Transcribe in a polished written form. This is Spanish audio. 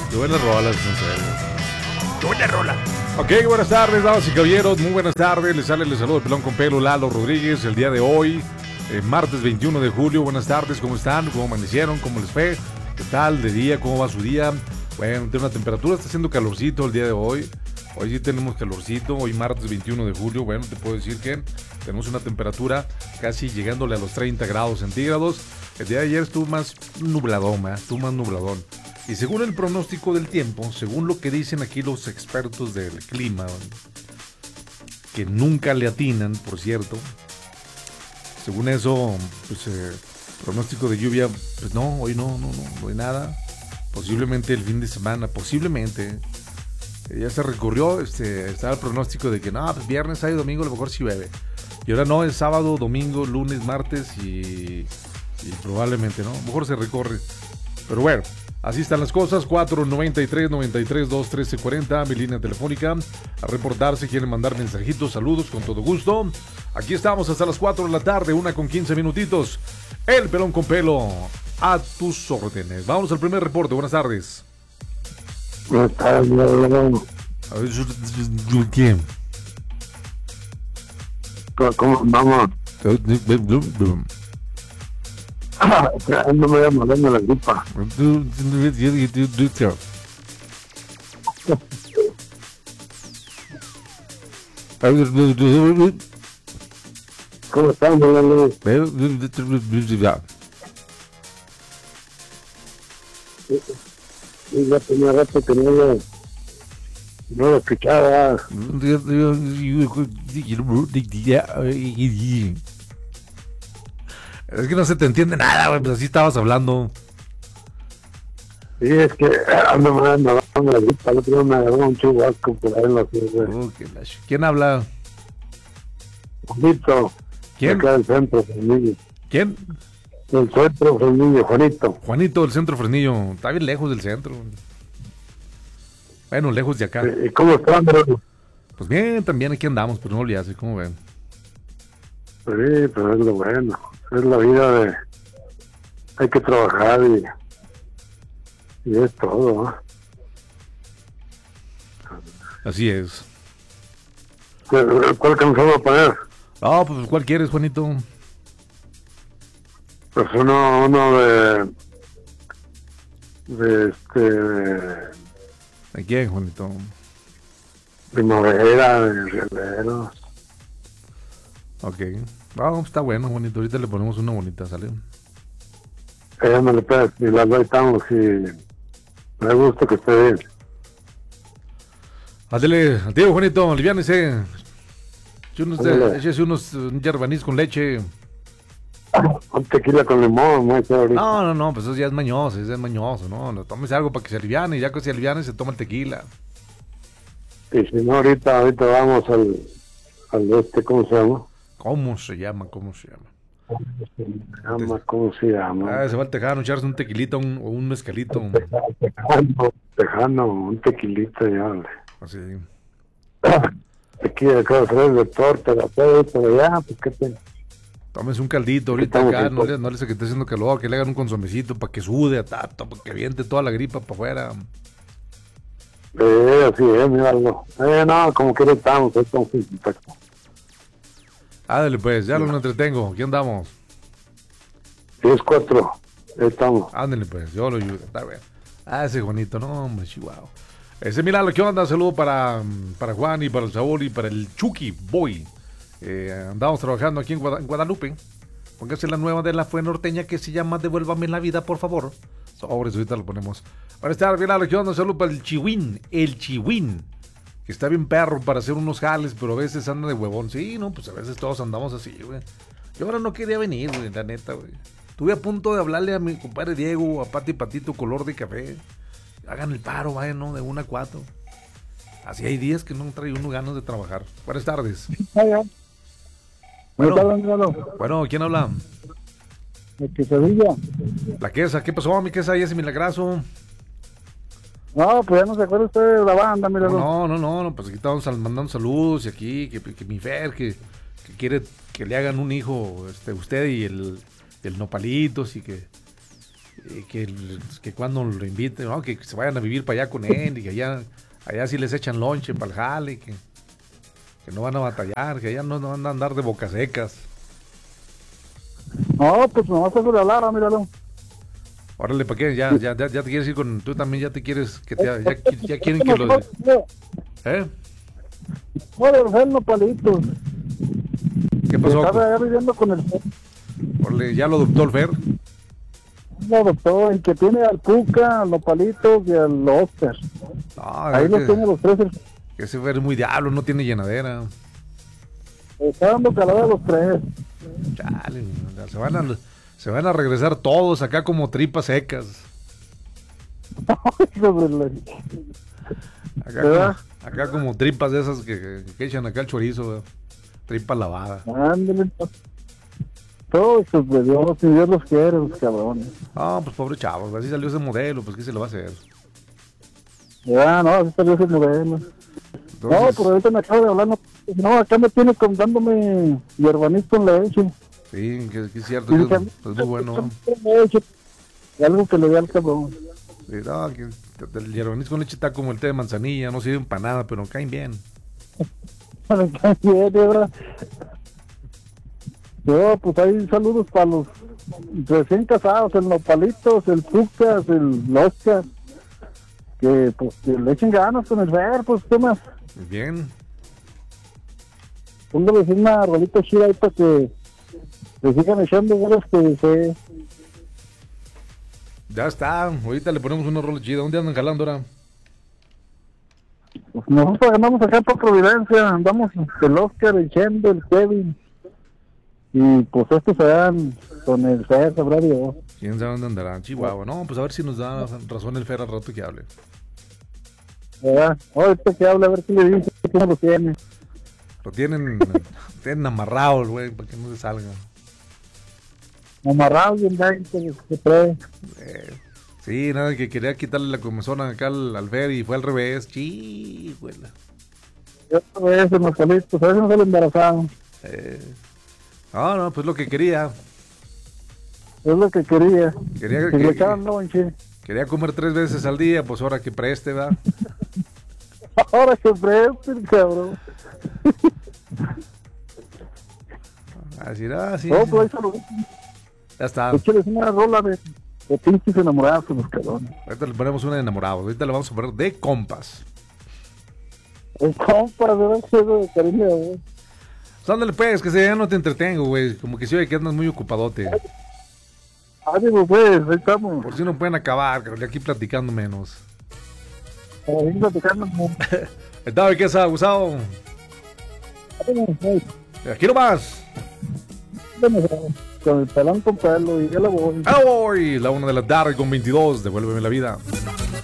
Qué buenas rolas, en serio. Qué buena rola. Ok, buenas tardes, damas y caballeros, muy buenas tardes. Les saludo el pelón con pelo, Lalo Rodríguez, el día de hoy, martes 21 de julio. Buenas tardes, ¿cómo están? ¿Cómo amanecieron? ¿Cómo les fue? ¿Qué tal de día? ¿Cómo va su día? Bueno, tiene una temperatura, está haciendo calorcito el día de hoy. Hoy sí tenemos calorcito, hoy martes 21 de julio. Bueno, te puedo decir que tenemos una temperatura casi llegándole a los 30 grados centígrados. El día de ayer estuvo más nubladón. Y según el pronóstico del tiempo, según lo que dicen aquí los expertos del clima, que nunca le atinan, por cierto, según eso, pues pronóstico de lluvia, pues no, hoy no hay nada. Posiblemente el fin de semana, posiblemente. Ya se recorrió, estaba el pronóstico de que no, pues viernes, sábado y domingo a lo mejor sí llueve. Y ahora no, es sábado, domingo, lunes, martes y probablemente no, a lo mejor se recorre. Pero bueno, así están las cosas. 493-93-213-40, mi línea telefónica. A reportar si quieren mandar mensajitos, saludos, con todo gusto. Aquí estamos hasta las 4 de la tarde, 1:15 minutitos. El pelón con pelo, a tus órdenes. Vamos al primer reporte, buenas tardes. Buenas tardes, A ver, ¿quién? ¿Cómo vamos? No me voy a mover la gripa. ¿Cómo están, Lalo? Ya tenía rato que no lo escuchaba. Es que no se te entiende nada, güey, pues así estabas hablando. Sí, es que ando mal, me agarró la gripa. El otro día me agarró un chubasco por ahí en la ciudad. ¿Quién habla? Juanito. ¿Quién? Acá del centro, Fresnillo. ¿Quién? Del centro, Fresnillo, Juanito. Juanito del centro Fresnillo. Está bien lejos del centro. Bueno, lejos de acá. ¿Y cómo están, bro? Pues bien, también aquí andamos, pero no le hace, ¿cómo ven? Sí, pero es lo bueno. Es la vida de... Hay que trabajar y es todo, ¿no? Así es. ¿Cuál canción va a poner? No, pues ¿cuál quieres, Juanito? Pues uno de ¿De quién, Juanito? Primavera, de Rivero. Ok. Vamos, está bueno, Juanito. Ahorita le ponemos una bonita, ¿sale? Me le pegas y las dos estamos y me gusta que esté bien. Ándale, tío, Juanito, aliviánese. Échese unos yerbanís con leche. Un tequila con limón, muy chévere. No, pues eso ya es mañoso, ¿no? No, tómese algo para que se aliviane, y ya que se aliviane se toma el tequila. Y si no, ahorita vamos al ¿cómo se llama? ¿Cómo se llama? ¿Cómo se llama? Se va al tejano, echarse un tequilito o un mezcalito. Tejano, un tequilito, ya, hombre. Así. Tequila, cada tres de torta, pero ya, pues qué pena. Tómese un caldito ahorita acá, no le sé que esté haciendo calor, que le hagan un consomecito para que sude a tato, para que viente toda la gripa para afuera. Así es, míralo. No, como que estamos en contacto. Ándale pues, ya lo entretengo, ¿aquí andamos? 10-4, estamos. Ándale pues, yo lo ayudo, está bien. Ese Juanito, no, hombre, chihuahua. Milalo, ¿qué onda? Saludo para Juan y para el Saúl y para el Chucky Boy. Andamos trabajando aquí en Guadalupe. Póngase la nueva de la Fue Norteña que se llama Devuélvame la vida, por favor. Sobres, ahorita lo ponemos. Buenas tardes, Milalo, ¿qué onda? Saludo para el Chihuín, que está bien perro para hacer unos jales, pero a veces anda de huevón. Sí, no, pues a veces todos andamos así, güey. Yo ahora no quería venir, güey, la neta, güey. Estuve a punto de hablarle a mi compadre Diego, a Pati Patito, color de café. Hagan el paro, vayan, ¿no? De 1 a 4. Así hay días que no trae uno ganas de trabajar. Buenas tardes. Bueno, ¿quién habla? La quesadilla. La quesa, ¿qué pasó, mi quesa? ¿Y ese milagrazo? No, pues ya no se acuerda usted de la banda, mira. No, pues aquí estamos mandando saludos y aquí, que mi Fer, que quiere que le hagan un hijo, usted y el Nopalitos y que que cuando lo inviten, ¿no? Que se vayan a vivir para allá con él y que allá sí les echan lonche para el jale, que no van a batallar, que allá no van a andar de bocas secas. No, pues nomás eso de hablar, míralo. Órale, ¿para qué? Ya te quieres ir con... Tú también ya te quieres... ya quieren que los... ¿Eh? No, los palitos. ¿Qué pasó? Estaba viviendo con el... Órale, ¿ya lo adoptó el Fer? Lo adoptó, el que tiene al Puca, a los palitos y al Oscar. No, ahí los tiene los tres. Que ese Fer es muy diablo, no tiene llenadera. Está dando calor a los tres. Chale, se van a regresar todos acá como tripas secas. Acá como tripas de esas que echan acá el chorizo, ¿verdad? Tripa lavada. Ándale. Todos esos de Dios, si Dios los quiere, los cabrones. Ah, pues pobre chavos, así salió ese modelo, pues ¿qué se le va a hacer? Ya, no, así salió ese modelo. Entonces... No, pero ahorita me acabo de hablar, no, acá me tiene dándome hierbanís con leche. Sí, que es cierto, que es muy bueno. Algo que le dé al cabrón. Sí, no, que el hierbanís con leche está como el té de manzanilla, no sirven para nada, pero caen bien. Me caen bien, ¿verdad? Yo, pues hay saludos para los recién casados, el Nopalitos, el Pucas, el Oscar, que pues que le echen ganas con el ver, pues qué más. Bien. Póngale una rolita chida ahí para que le sigan echando ganas que se... Ya está, ahorita le ponemos una rola chida. ¿Dónde andan jalando ahora? Pues nosotros andamos acá por Providencia, andamos el Oscar, el Chendo, el Kevin. Y pues estos se dan con el Fer, sabrá Dios. ¿Quién sabe dónde andarán? Chihuahua. No, pues a ver si nos da razón el Fer al rato que hable. ¿Verdad? Ahorita que hable, a ver qué le dice, cómo lo tiene. Lo tienen amarrado el güey, para que no se salga. Amarrado y en que trae. Sí, nada, que quería quitarle la comezón acá al Fer y fue al revés. Chihuela. Yo otra vez en los calitos, a veces no sale embarazado. No, pues lo que quería. Es lo que quería. Quería comer 3 veces al día, pues ahora que preste, ¿verdad? Ahora que preste, cabrón. Así, sí. No, pues eso lo... Ya está. Échales una rola de pinches enamorados, los cabrones. Ahorita le ponemos una de enamorados. Ahorita le vamos a poner de compas. El compas, ¿verdad? Eso de cariño, güey. Ándale pues, que ya no te entretengo, güey. Como que si oye que andas muy ocupadote. Digo, pues, ahí estamos. Por si no pueden acabar, cabrón, aquí platicando menos. Ahí platicando, ¿no? ¿Estaba qué es abusado? Aquí nomás. Con el pelón con pelo y ya lo voy. ¡Ah, voy! La 1 de la tarde con 22. Devuélveme la vida.